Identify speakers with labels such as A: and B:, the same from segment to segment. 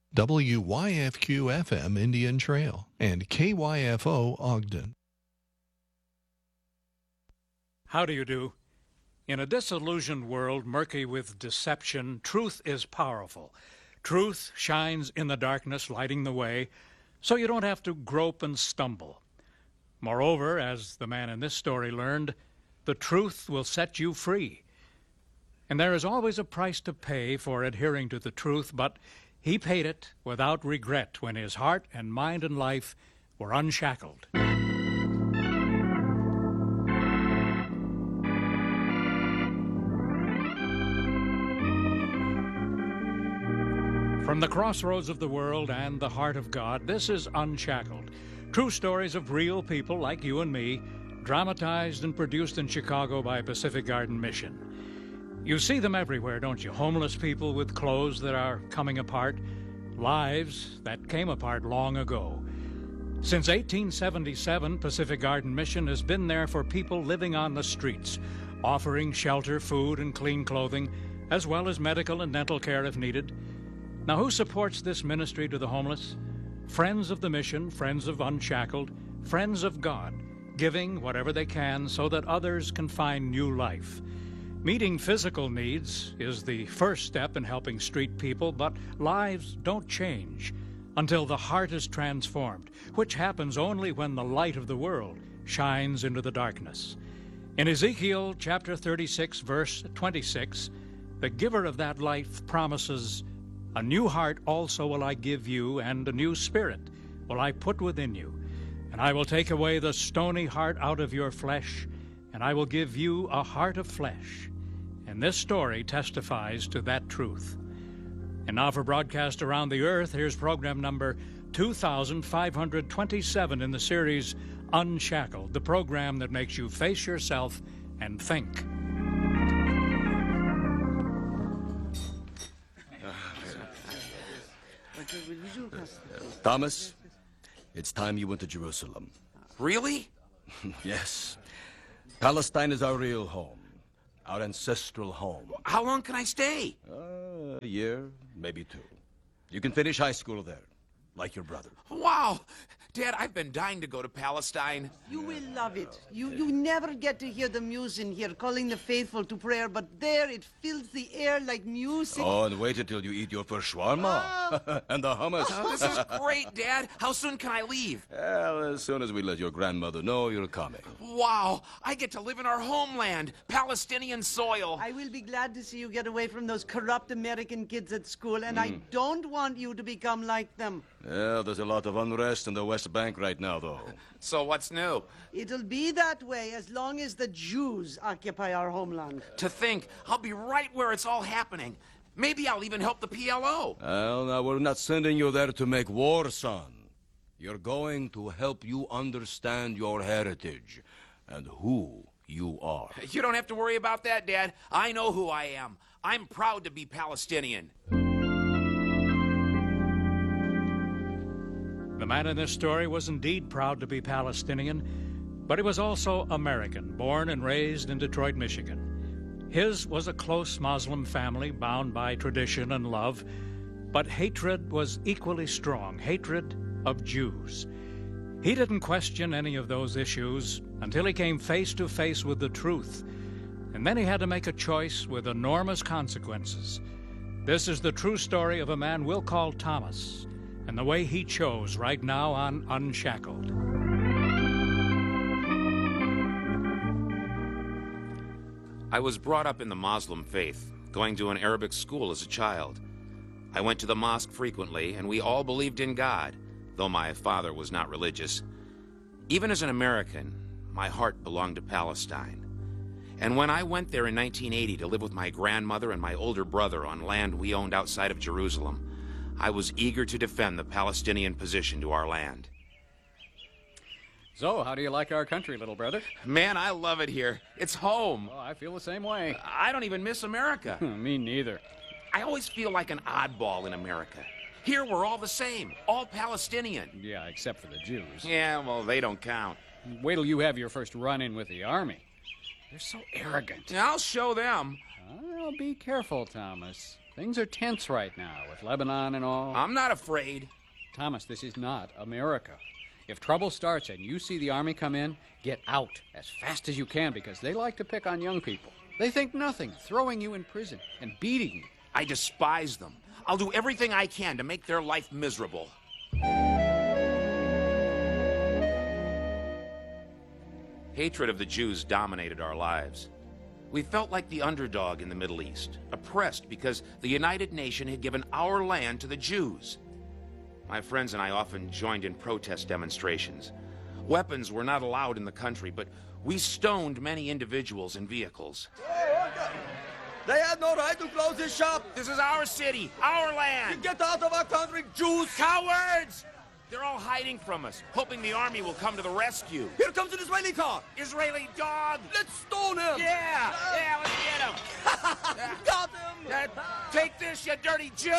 A: WYFQ-FM Indian Trail and KYFO Ogden.
B: How do you do? In a disillusioned world murky with deception, truth is powerful. Truth shines in the darkness, lighting the way, so you don't have to grope and stumble. Moreover, as the man in this story learned, the truth will set you free. And there is always a price to pay for adhering to the truth, but he paid it without regret when his heart and mind and life were unshackled. From the crossroads of the world and the heart of God, this is Unshackled. True stories of real people like you and me, dramatized and produced in Chicago by Pacific Garden Mission. You see them everywhere, don't you? Homeless people with clothes that are coming apart, lives that came apart long ago. Since 1877, Pacific Garden Mission has been there for people living on the streets, offering shelter, food, and clean clothing, as well as medical and dental care if needed. Now, who supports this ministry to the homeless? Friends of the mission, friends of Unshackled, friends of God, giving whatever they can so that others can find new life. Meeting physical needs is the first step in helping street people, but lives don't change until the heart is transformed, which happens only when the light of the world shines into the darkness. In Ezekiel chapter 36, verse 26, the giver of that life promises, "A new heart also will I give you, and a new spirit will I put within you. And I will take away the stony heart out of your flesh, and I will give you a heart of flesh." And this story testifies to that truth. And now for broadcast around the earth, here's program number 2527 in the series Unshackled, the program that makes you face yourself and think.
C: Thomas, it's time you went to Jerusalem.
D: Really?
C: Yes. Palestine is our real home, our ancestral home.
D: How long can I stay?
C: A year, maybe two. You can finish high school there, like your brother.
D: Wow! Dad, I've been dying to go to Palestine.
E: You will love it. You never get to hear the muezzin here calling the faithful to prayer, but there it fills the air like music.
C: Oh, and wait until you eat your first shawarma and the hummus.
D: Oh, this is great, Dad. How soon can I leave?
C: Well, as soon as we let your grandmother know you're coming.
D: Wow! I get to live in our homeland, Palestinian soil.
E: I will be glad to see you get away from those corrupt American kids at school, and I don't want you to become like them.
C: Yeah, there's a lot of unrest in the West Bank right now, though.
D: So what's new?
E: It'll be that way as long as the Jews occupy our homeland.
D: To think, I'll be right where it's all happening. Maybe I'll even help the PLO.
C: Well, now, we're not sending you there to make war, son. You're going to help you understand your heritage and who you are.
D: You don't have to worry about that, Dad. I know who I am. I'm proud to be Palestinian.
B: The man in this story was indeed proud to be Palestinian, but he was also American, born and raised in Detroit, Michigan. His was a close Muslim family bound by tradition and love, but hatred was equally strong, hatred of Jews. He didn't question any of those issues until he came face to face with the truth, and then he had to make a choice with enormous consequences. This is the true story of a man we'll call Thomas, and the way he chose right now on Unshackled.
D: I was brought up in the Muslim faith, going to an Arabic school as a child. I went to the mosque frequently, and we all believed in God, though my father was not religious. Even as an American, my heart belonged to Palestine. And when I went there in 1980 to live with my grandmother and my older brother on land we owned outside of Jerusalem, I was eager to defend the Palestinian position to our land.
F: So, how do you like our country, little brother?
D: Man, I love it here. It's home.
F: Oh, I feel the same way.
D: I don't even miss America.
F: Me neither.
D: I always feel like an oddball in America. Here we're all the same, all Palestinian.
F: Yeah, except for the Jews.
D: Yeah, well, they don't count.
F: Wait till you have your first run-in with the army. They're so arrogant.
D: I'll show them.
F: Well, be careful, Thomas. Things are tense right now with Lebanon and all.
D: I'm not afraid.
F: Thomas, this is not America. If trouble starts and you see the army come in, get out as fast as you can because they like to pick on young people. They think nothing, throwing you in prison and beating you.
D: I despise them. I'll do everything I can to make their life miserable. Hatred of the Jews dominated our lives. We felt like the underdog in the Middle East, oppressed because the United Nations had given our land to the Jews. My friends and I often joined in protest demonstrations. Weapons were not allowed in the country, but we stoned many individuals and vehicles.
C: They had no right to close this shop.
D: This is our city, our land.
C: Get out of our country, Jews.
D: Cowards! They're all hiding from us, hoping the army will come to the rescue.
C: Here comes an Israeli car.
D: Israeli dog!
C: Let's stone him.
D: Yeah, let's get him.
C: Got him.
D: Take this, you dirty Jew!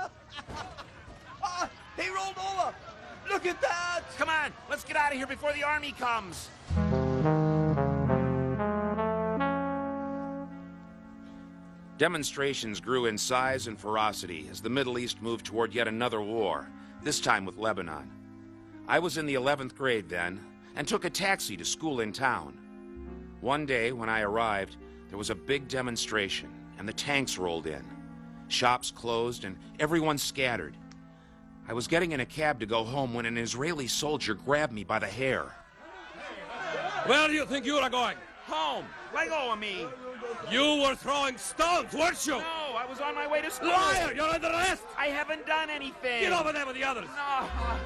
C: He rolled over. Look at that.
D: Come on, let's get out of here before the army comes. Demonstrations grew in size and ferocity as the Middle East moved toward yet another war, this time with Lebanon. I was in the 11th grade then and took a taxi to school in town. One day when I arrived, there was a big demonstration and the tanks rolled in. Shops closed and everyone scattered. I was getting in a cab to go home when an Israeli soldier grabbed me by the hair.
G: Where do you think you are going?
D: Home! Let go of me!
G: You were throwing stones, weren't you?
D: No, I was on my way to school.
G: Liar! You're under arrest!
D: I haven't done anything.
G: Get over there with the others!
D: No.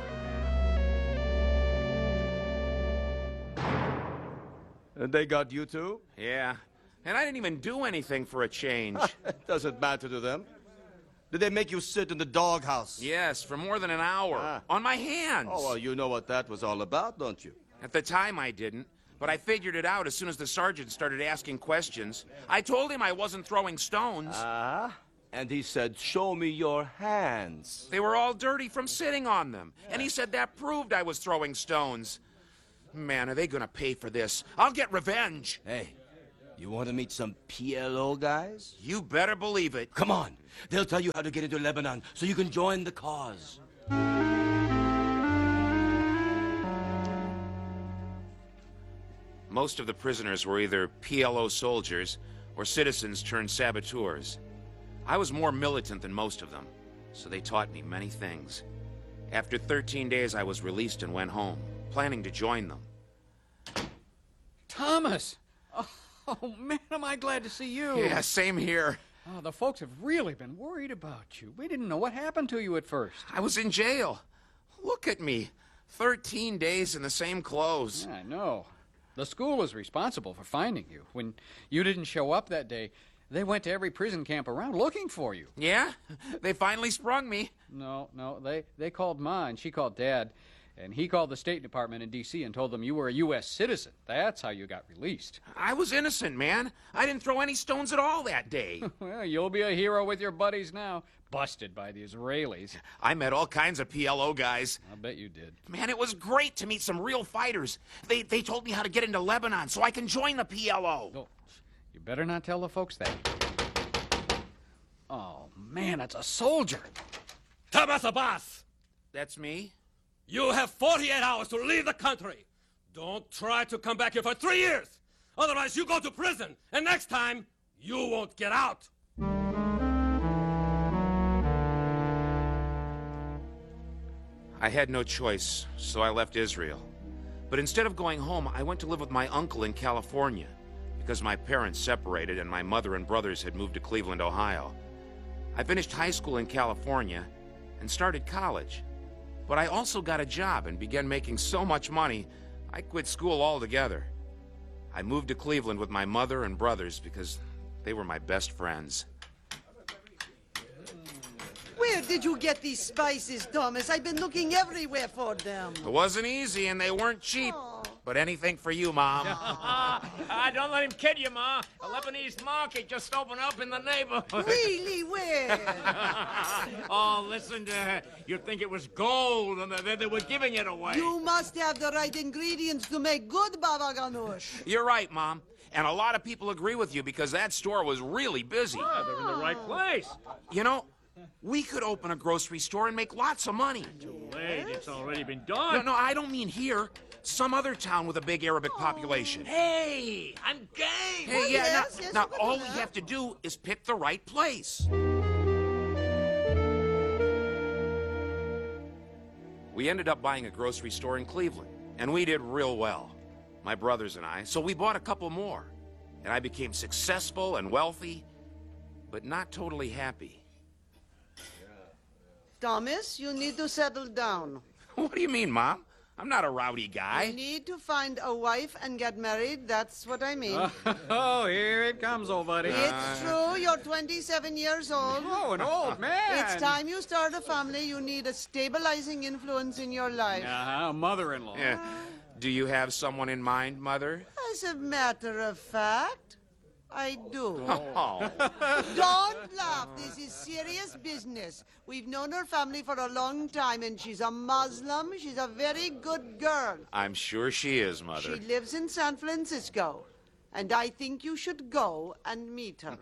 C: And they got you too?
D: Yeah, and I didn't even do anything for a change.
C: It doesn't matter to them. Did they make you sit in the doghouse?
D: Yes, for more than an hour. On my hands.
C: Oh, well, you know what that was all about, don't you?
D: At the time, I didn't. But I figured it out as soon as the sergeant started asking questions. I told him I wasn't throwing stones.
C: And he said, show me your hands.
D: They were all dirty from sitting on them. And he said that proved I was throwing stones. Man, are they gonna pay for this? I'll get revenge.
C: Hey, you want to meet some PLO guys?
D: You better believe it.
C: Come on. They'll tell you how to get into Lebanon so you can join the cause.
D: Most of the prisoners were either PLO soldiers or citizens turned saboteurs. I was more militant than most of them, so they taught me many things. After 13 days, I was released and went home, planning to join them.
F: Thomas! Oh, man, am I glad to see you.
D: Yeah, same here.
F: Oh, the folks have really been worried about you. We didn't know what happened to you at first.
D: I was in jail. Look at me. 13 days in the same clothes.
F: Yeah, I know. The school is responsible for finding you. When you didn't show up that day, they went to every prison camp around looking for you.
D: Yeah? They finally sprung me.
F: No, they called Ma and she called Dad, and he called the State Department in D.C. and told them you were a U.S. citizen. That's how you got released.
D: I was innocent, man. I didn't throw any stones at all that day.
F: Well, you'll be a hero with your buddies now. Busted by the Israelis.
D: I met all kinds of PLO guys.
F: I bet you did.
D: Man, it was great to meet some real fighters. They told me how to get into Lebanon so I can join the PLO.
F: Oh, you better not tell the folks that. Oh, man, it's a soldier.
G: Thomas Abbas!
D: That's me?
G: You have 48 hours to leave the country. Don't try to come back here for 3 years. Otherwise, you go to prison. And next time, you won't get out.
D: I had no choice, so I left Israel. But instead of going home, I went to live with my uncle in California because my parents separated and my mother and brothers had moved to Cleveland, Ohio. I finished high school in California and started college. But I also got a job and began making so much money, I quit school altogether. I moved to Cleveland with my mother and brothers because they were my best friends.
E: Where did you get these spices, Thomas? I've been looking everywhere for them.
D: It wasn't easy and they weren't cheap. But anything for you, Mom.
H: Don't let him kid you, Ma. A Lebanese market just opened up in the neighborhood.
E: Really? Where?
H: Oh, listen to her. You'd think it was gold and they were giving it away.
E: You must have the right ingredients to make good baba ganoush.
D: You're right, Mom. And a lot of people agree with you because that store was really busy.
H: Ah, they're in the right place.
D: You know, we could open a grocery store and make lots of money.
H: Too late. It's already been done.
D: No, I don't mean here. Some other town with a big Arabic population.
H: Hey, I'm game.
D: Hey,
E: yes,
D: now
E: we could
D: all
E: do
D: we
E: that.
D: have to do is pick the right place. We ended up buying a grocery store in Cleveland, and we did real well, my brothers and I, so we bought a couple more. And I became successful and wealthy, but not totally happy.
E: Thomas, you need to settle down.
D: What do you mean, Mom? I'm not a rowdy
E: You
D: guy.
E: need to find a wife and get married. That's what I mean.
F: Oh, here it comes, old buddy.
E: It's true. You're 27 years old.
F: Oh, an old man.
E: It's time you start a family. You need a stabilizing influence in your life.
F: Uh-huh, mother-in-law.
D: Yeah. Do you have someone in mind, Mother?
E: As a matter of fact, I do.
D: Oh.
E: Don't laugh. This is serious business. We've known her family for a long time, and she's a Muslim. She's a very good girl.
D: I'm sure she is, Mother.
E: She lives in San Francisco, and I think you should go and meet her.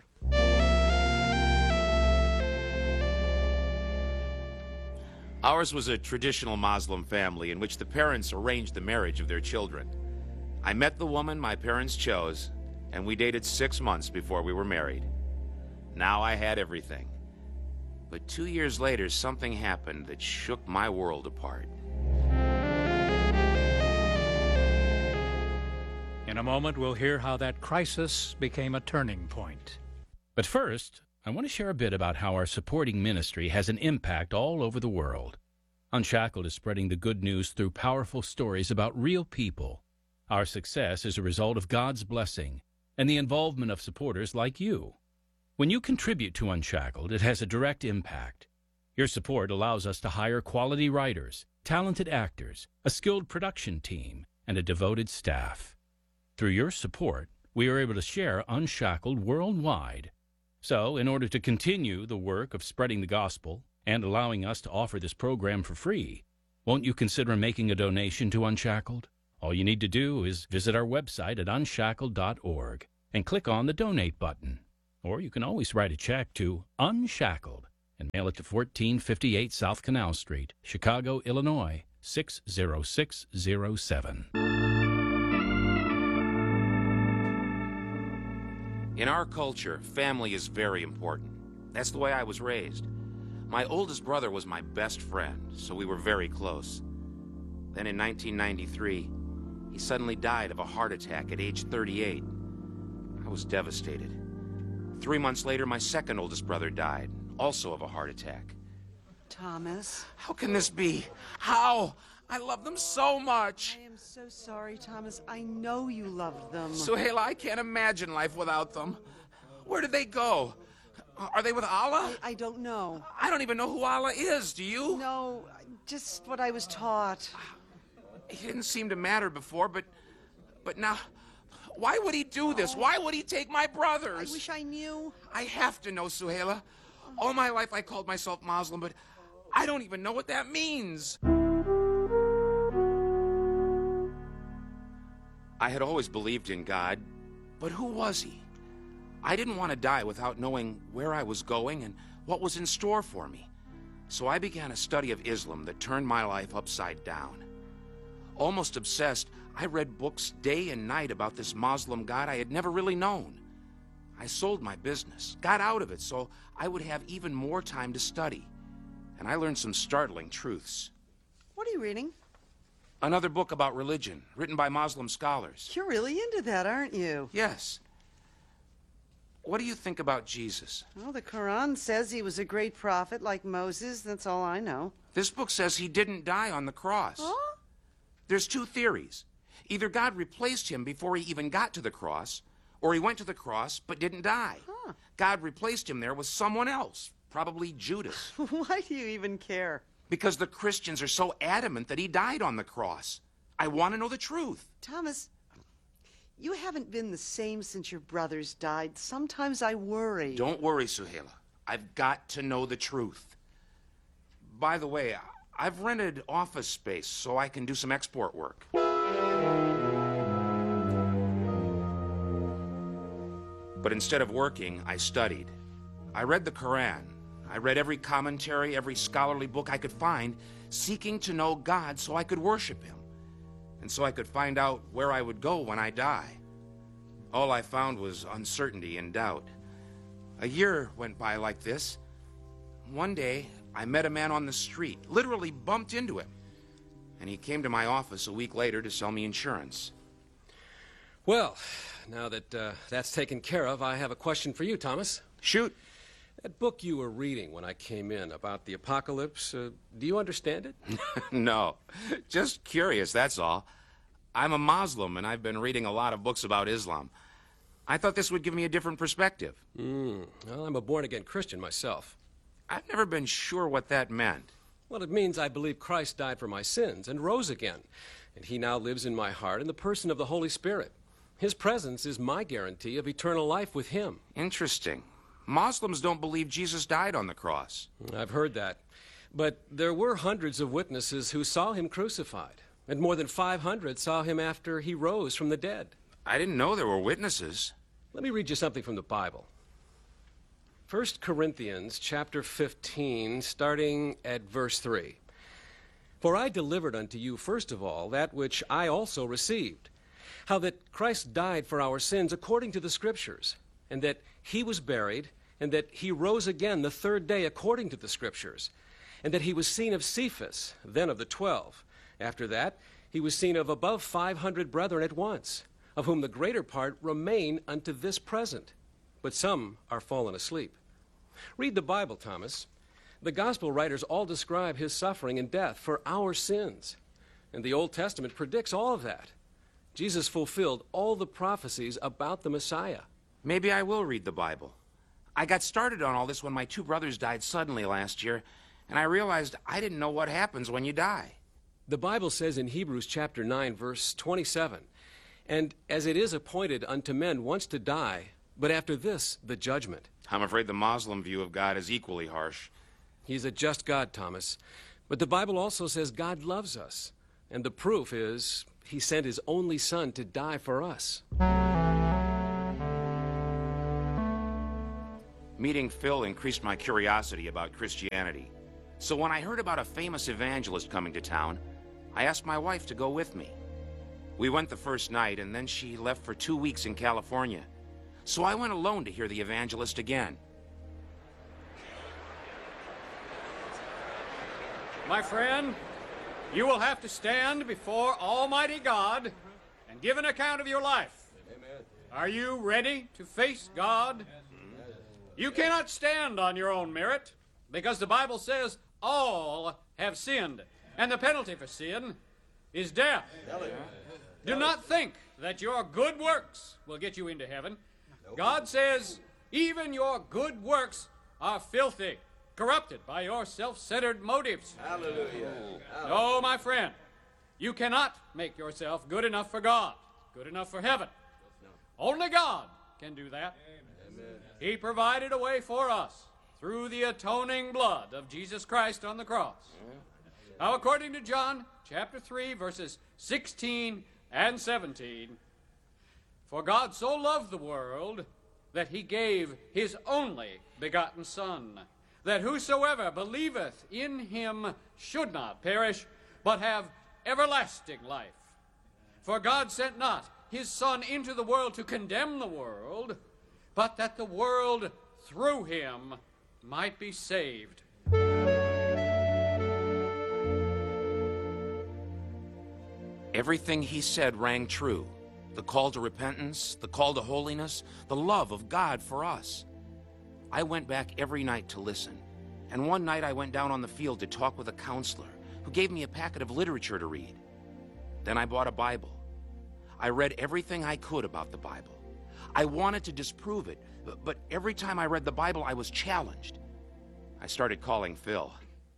D: Ours was a traditional Muslim family in which the parents arranged the marriage of their children. I met the woman my parents chose, and we dated 6 months before we were married. Now I had everything. But 2 years later, something happened that shook my world apart.
B: In a moment, we'll hear how that crisis became a turning point.
I: But first, I want to share a bit about how our supporting ministry has an impact all over the world. Unshackled is spreading the good news through powerful stories about real people. Our success is a result of God's blessing and the involvement of supporters like you. When you contribute to Unshackled, it has a direct impact. Your support allows us to hire quality writers, talented actors, a skilled production team, and a devoted staff. Through your support, we are able to share Unshackled worldwide. So, in order to continue the work of spreading the gospel and allowing us to offer this program for free, won't you consider making a donation to Unshackled? All you need to do is visit our website at unshackled.org and click on the Donate button. Or you can always write a check to Unshackled and mail it to 1458 South Canal Street, Chicago, Illinois, 60607.
D: In our culture, family is very important. That's the way I was raised. My oldest brother was my best friend, so we were very close. Then in 1993, he suddenly died of a heart attack at age 38. I was devastated. 3 months later, my second oldest brother died, also of a heart attack.
E: Thomas,
D: How can this be? How? I love them so much.
E: I am so sorry, Thomas. I know you love them.
D: Suhaila, I can't imagine life without them. Where did they go? Are they with Allah?
E: I don't know.
D: I don't even know who Allah is, do you?
E: No, just what I was taught.
D: He didn't seem to matter before, but now, why would he do this? Why would he take my
E: I
D: brothers?
E: wish I knew.
D: I have to know, Suhaila. All my life I called myself Muslim, but I don't even know what that means. I had always believed in God, but who was he? I didn't want to die without knowing where I was going and what was in store for me. So I began a study of Islam that turned my life upside down. Almost obsessed, I read books day and night about this Muslim God I had never really known. I sold my business, got out of it so I would have even more time to study. And I learned some startling truths.
E: What are you reading?
D: Another book about religion, written by Muslim scholars.
E: You're really into that, aren't you?
D: Yes. What do you think about Jesus?
E: Well, the Quran says he was a great prophet like Moses. That's all I know.
D: This book says he didn't die on the cross.
E: Huh?
D: There's two theories. Either God replaced him before he even got to the cross, or he went to the cross but didn't die.
E: Huh.
D: God replaced him there with someone else, probably Judas.
E: Why do you even care?
D: Because the Christians are so adamant that he died on the cross. I want to know the truth.
E: Thomas, you haven't been the same since your brothers died. Sometimes I worry.
D: Don't worry, Suhaila. I've got to know the truth. By the way, I've rented office space so I can do some export work. But instead of working, I studied. I read the Quran. I read every commentary, every scholarly book I could find, seeking to know God so I could worship Him, and so I could find out where I would go when I die. All I found was uncertainty and doubt. A year went by like this. One day, I met a man on the street, literally bumped into him, and he came to my office a week later to sell me insurance.
G: Well, now that that's taken care of, I have a question for you, Thomas.
D: Shoot.
G: That book you were reading when I came in about the apocalypse, do you understand it?
D: No, just curious, that's all. I'm a Muslim, and I've been reading a lot of books about Islam. I thought this would give me a different perspective.
G: Well, I'm a born-again Christian myself.
D: I've never been sure what that meant.
G: Well, it means I believe Christ died for my sins and rose again, and He now lives in my heart in the person of the Holy Spirit. His presence is my guarantee of eternal life with Him.
D: Interesting. Muslims don't believe Jesus died on the cross.
G: I've heard that. But there were hundreds of witnesses who saw Him crucified, and more than 500 saw Him after He rose from the dead.
D: I didn't know there were witnesses.
G: Let me read you something from the Bible. 1 Corinthians chapter 15, starting at verse 3. For I delivered unto you first of all that which I also received, how that Christ died for our sins according to the Scriptures, and that He was buried, and that He rose again the third day according to the Scriptures, and that He was seen of Cephas, then of the 12. After that, He was seen of above 500 brethren at once, of whom the greater part remain unto this present, but some are fallen asleep. Read the Bible, Thomas. The gospel writers all describe His suffering and death for our sins, and the Old Testament predicts all of that. Jesus fulfilled all the prophecies about the Messiah.
D: Maybe I will read the Bible. I got started on all this when my 2 brothers died suddenly last year, and I realized I didn't know what happens when you die.
G: The Bible says in Hebrews chapter 9, verse 27, and as it is appointed unto men once to die, but after this, the judgment.
D: I'm afraid the Muslim view of God is equally harsh.
G: He's a just God, Thomas. But the Bible also says God loves us, and the proof is He sent His only Son to die for us.
D: Meeting Phil increased my curiosity about Christianity. So when I heard about a famous evangelist coming to town, I asked my wife to go with me. We went the first night, and then she left for 2 weeks in California. So I went alone to hear the evangelist again.
B: My friend, you will have to stand before Almighty God and give an account of your life. Amen. Are you ready to face God? You cannot stand on your own merit, because the Bible says all have sinned, and the penalty for sin is death. Do not think that your good works will get you into heaven. God says even your good works are filthy, corrupted by your self-centered motives.
G: Hallelujah.
B: No, my friend, you cannot make yourself good enough for God, good enough for heaven. Only God can do that. He provided a way for us through the atoning blood of Jesus Christ on the cross. Now, according to John chapter 3, verses 16 and 17, for God so loved the world that He gave His only begotten Son, that whosoever believeth in Him should not perish, but have everlasting life. For God sent not His Son into the world to condemn the world, but that the world through Him might be saved.
D: Everything he said rang true. The call to repentance, the call to holiness, the love of God for us. I went back every night to listen. And one night I went down on the field to talk with a counselor who gave me a packet of literature to read. Then I bought a Bible. I read everything I could about the Bible. I wanted to disprove it, but every time I read the Bible, I was challenged. I started calling Phil.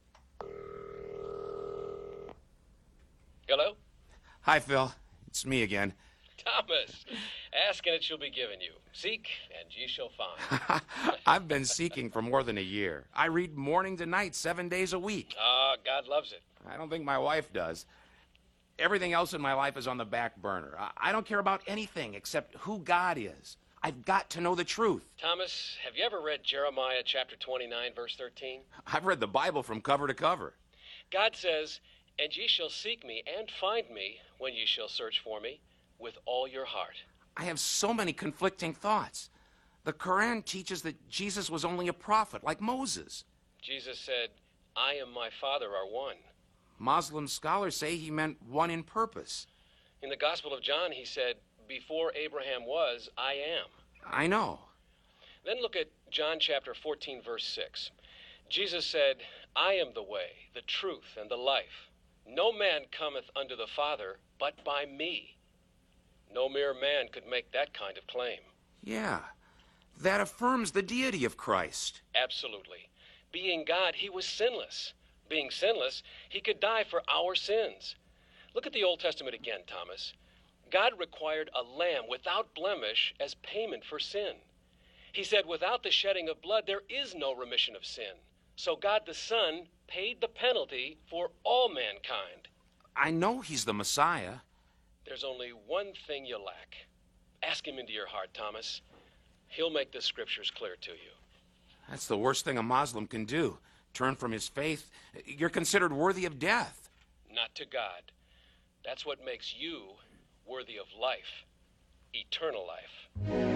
J: Hello?
D: Hi, Phil. It's me again.
J: Thomas, ask and it shall be given you. Seek and ye shall find.
D: I've been seeking for more than a year. I read morning to night, 7 days a week.
J: God loves it.
D: I don't think my wife does. Everything else in my life is on the back burner. I don't care about anything except who God is. I've got to know the truth.
J: Thomas, have you ever read Jeremiah chapter 29, verse 13?
D: I've read the Bible from cover to cover.
J: God says, "And ye shall seek me and find me when ye shall search for me with all your heart."
D: I have so many conflicting thoughts. The Quran teaches that Jesus was only a prophet, like Moses.
J: Jesus said, "I am my Father are one."
D: Muslim scholars say he meant one in purpose.
J: In the Gospel of John, he said, "Before Abraham was, I am."
D: I know.
J: Then look at John chapter 14, verse 6. Jesus said, "I am the way, the truth, and the life. No man cometh unto the Father but by me." No mere man could make that kind of claim.
D: Yeah, that affirms the deity of Christ.
J: Absolutely. Being God, he was sinless. Being sinless, he could die for our sins. Look at the Old Testament again, Thomas. God required a lamb without blemish as payment for sin. He said, "Without the shedding of blood, there is no remission of sin." So God the Son paid the penalty for all mankind.
D: I know he's the Messiah.
J: There's only one thing you lack. Ask him into your heart, Thomas. He'll make the scriptures clear to you.
D: That's the worst thing a Muslim can do. Turn from his faith. You're considered worthy of death.
J: Not to God. That's what makes you worthy of life. Eternal life.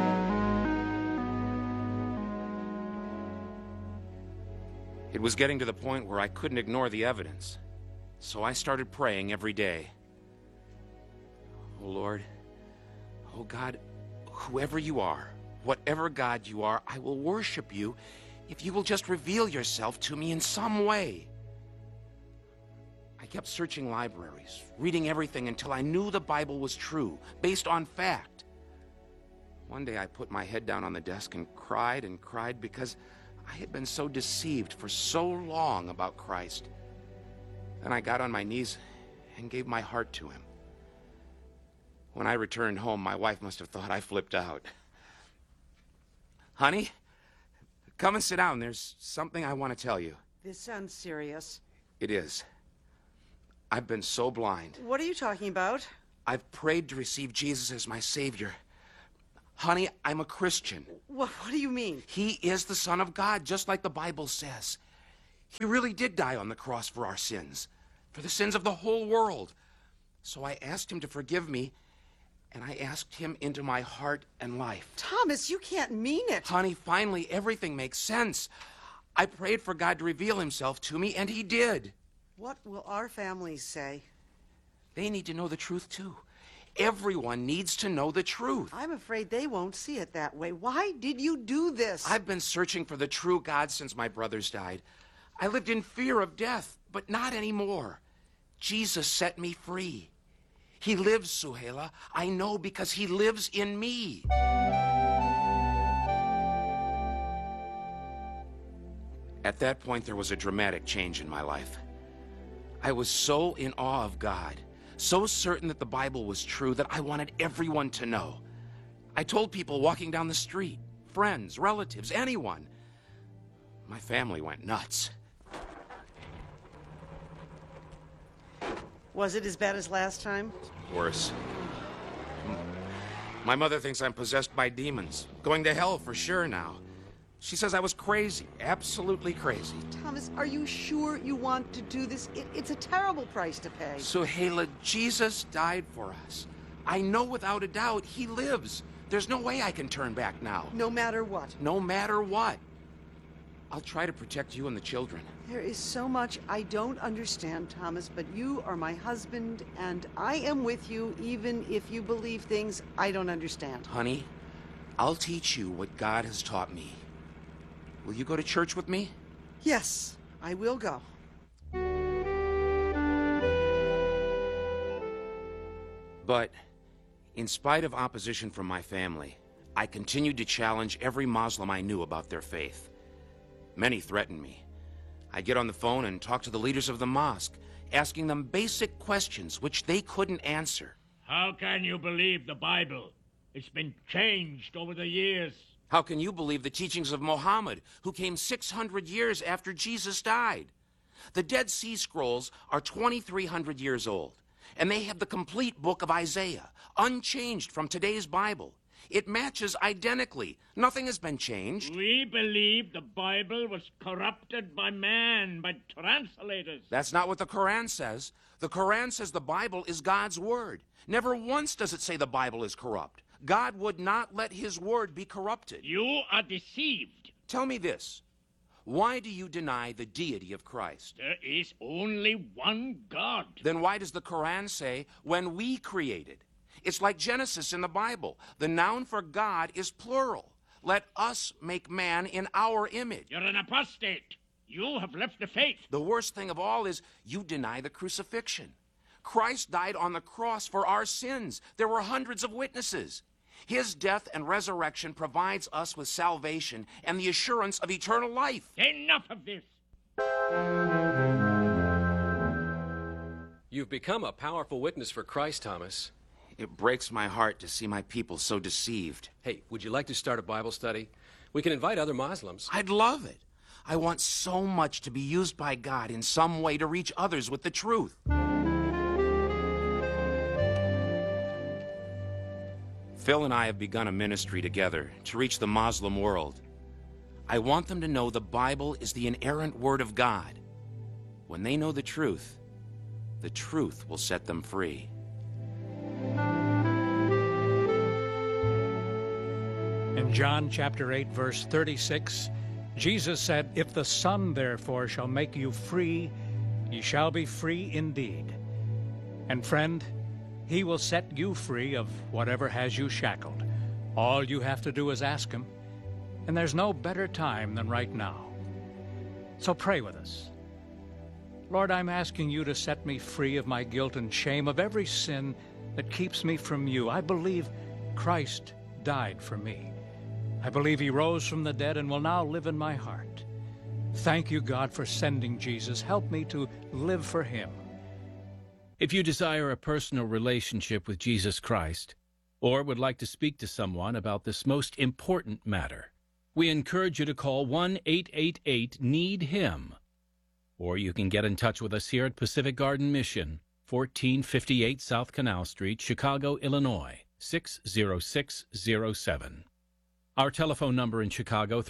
D: It was getting to the point where I couldn't ignore the evidence. So I started praying every day. Oh Lord, oh God, whoever you are, whatever God you are, I will worship you if you will just reveal yourself to me in some way. I kept searching libraries, reading everything until I knew the Bible was true, based on fact. One day I put my head down on the desk and cried because I had been so deceived for so long about Christ. Then I got on my knees and gave my heart to him. When I returned home, my wife must have thought I flipped out. Honey, come and sit down. There's something I want to tell you.
E: This sounds serious.
D: It is. I've been so blind.
E: What are you talking about?
D: I've prayed to receive Jesus as my Savior. Honey, I'm a Christian.
E: What do you mean?
D: He is the Son of God, just like the Bible says. He really did die on the cross for our sins, for the sins of the whole world. So I asked him to forgive me, and I asked him into my heart and life.
E: Thomas, you can't mean it.
D: Honey, finally, everything makes sense. I prayed for God to reveal himself to me, and he did.
E: What will our families say?
D: They need to know the truth, too. Everyone needs to know the truth.
E: I'm afraid they won't see it that way. Why did you do this?
D: I've been searching for the true God since my brothers died. I lived in fear of death, but not anymore. Jesus set me free. He lives, Suhaila. I know because he lives in me. At that point, there was a dramatic change in my life. I was so in awe of God, so certain that the Bible was true that I wanted everyone to know. I told people walking down the street, friends, relatives, anyone. My family went nuts.
E: Was it as bad as last time?
D: Worse. My mother thinks I'm possessed by demons, going to hell for sure now. She says I was crazy, absolutely crazy.
E: Thomas, are you sure you want to do this? It's a terrible price to pay.
D: Suhaila, Jesus died for us. I know without a doubt he lives. There's no way I can turn back now.
E: No matter what?
D: No matter what. I'll try to protect you and the children.
E: There is so much I don't understand, Thomas, but you are my husband, and I am with you even if you believe things I don't understand.
D: Honey, I'll teach you what God has taught me. Will you go to church with me?
E: Yes, I will go.
D: But, in spite of opposition from my family, I continued to challenge every Muslim I knew about their faith. Many threatened me. I'd get on the phone and talk to the leaders of the mosque, asking them basic questions which they couldn't answer.
H: How can you believe the Bible? It's been changed over the years.
D: How can you believe the teachings of Muhammad, who came 600 years after Jesus died? The Dead Sea Scrolls are 2,300 years old, and they have the complete book of Isaiah, unchanged from today's Bible. It matches identically. Nothing has been changed.
H: We believe the Bible was corrupted by man, by translators.
D: That's not what the Quran says. The Quran says the Bible is God's word. Never once does it say the Bible is corrupt. God would not let his word be corrupted.
H: You are deceived.
D: Tell me this. Why do you deny the deity of Christ?
H: There is only one God.
D: Then why does the Quran say, when we created? It's like Genesis in the Bible. The noun for God is plural. Let us make man in our image.
H: You're an apostate. You have left the faith.
D: The worst thing of all is you deny the crucifixion. Christ died on the cross for our sins. There were hundreds of witnesses. His death and resurrection provides us with salvation and the assurance of eternal life.
H: Enough of this.
G: You've become a powerful witness for Christ, Thomas.
D: It breaks my heart to see my people so deceived.
G: Hey, would you like to start a Bible study? We can invite other Muslims.
D: I'd love it. I want so much to be used by God in some way to reach others with the truth. Phil and I have begun a ministry together to reach the Muslim world. I want them to know the Bible is the inerrant Word of God. When they know the truth will set them free.
B: In John chapter 8, verse 36, Jesus said, "If the Son therefore shall make you free, ye shall be free indeed." And friend, he will set you free of whatever has you shackled. All you have to do is ask him, and there's no better time than right now. So pray with us. Lord, I'm asking you to set me free of my guilt and shame, of every sin that keeps me from you. I believe Christ died for me. I believe he rose from the dead and will now live in my heart. Thank you, God, for sending Jesus. Help me to live for him.
I: If you desire a personal relationship with Jesus Christ, or would like to speak to someone about this most important matter, we encourage you to call 1-888-NEED-HIM. Or you can get in touch with us here at Pacific Garden Mission, 1458 South Canal Street, Chicago, Illinois, 60607. Our telephone number in Chicago,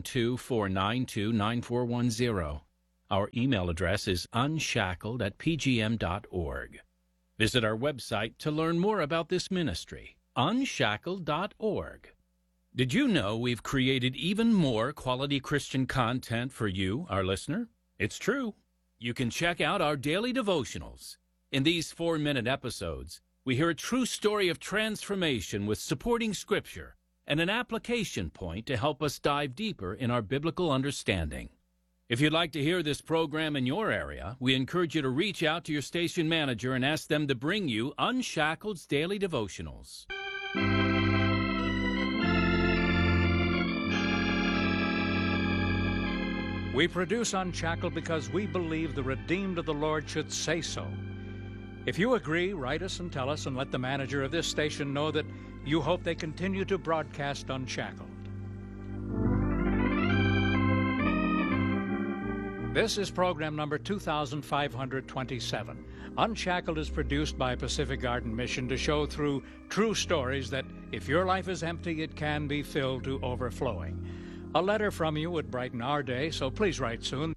I: 312-492-9410. Our email address is unshackled@pgm.org. Visit our website to learn more about this ministry, unshackled.org. Did you know we've created even more quality Christian content for you, our listener? It's true. You can check out our daily devotionals. In these 4-minute episodes, we hear a true story of transformation with supporting scripture and an application point to help us dive deeper in our biblical understanding. If you'd like to hear this program in your area, we encourage you to reach out to your station manager and ask them to bring you Unshackled's Daily Devotionals.
B: We produce Unshackled because we believe the redeemed of the Lord should say so. If you agree, write us and tell us, and let the manager of this station know that you hope they continue to broadcast Unshackled. This is program number 2527. Unshackled is produced by Pacific Garden Mission to show through true stories that if your life is empty, it can be filled to overflowing. A letter from you would brighten our day, so please write soon.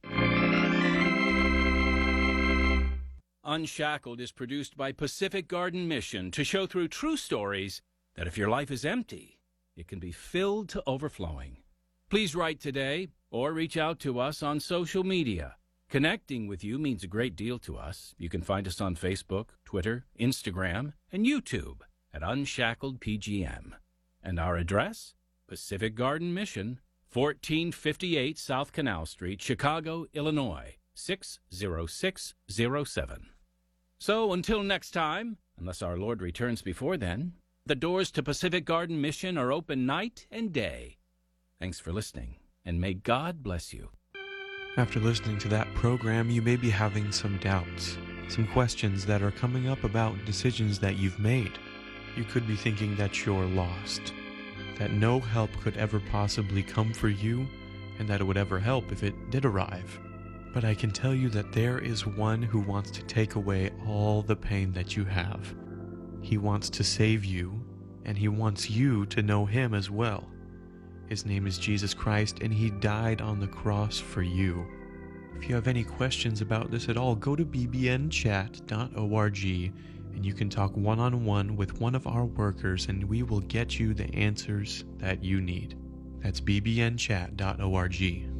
I: Unshackled is produced by Pacific Garden Mission to show through true stories that if your life is empty, it can be filled to overflowing. Please write today or reach out to us on social media. Connecting with you means a great deal to us. You can find us on Facebook, Twitter, Instagram, and YouTube at Unshackled PGM. And our address, Pacific Garden Mission, 1458 South Canal Street, Chicago, Illinois, 60607. So until next time, unless our Lord returns before then, the doors to Pacific Garden Mission are open night and day. Thanks for listening, and may God bless you.
K: After listening to that program, you may be having some doubts, some questions that are coming up about decisions that you've made. You could be thinking that you're lost, that no help could ever possibly come for you, and that it would ever help if it did arrive. But I can tell you that there is one who wants to take away all the pain that you have. He wants to save you and He wants you to know Him as well. His name is Jesus Christ, and He died on the cross for you. If you have any questions about this at all, go to bbnchat.org, and you can talk one-on-one with one of our workers, and we will get you the answers that you need. That's bbnchat.org.